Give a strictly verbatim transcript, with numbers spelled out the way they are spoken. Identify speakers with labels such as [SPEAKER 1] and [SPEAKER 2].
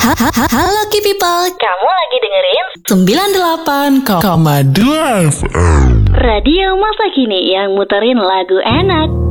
[SPEAKER 1] Halo Lucky People,
[SPEAKER 2] Kamu lagi dengerin
[SPEAKER 1] sembilan puluh delapan koma dua
[SPEAKER 3] dua F M
[SPEAKER 2] Radio Masa Kini yang muterin lagu enak.